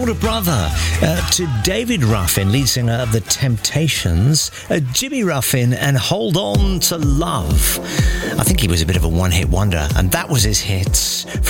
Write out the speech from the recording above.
Older brother to David Ruffin, lead singer of The Temptations, Jimmy Ruffin, and Hold On to Love. I think he was a bit of a one-hit wonder, and that was his hits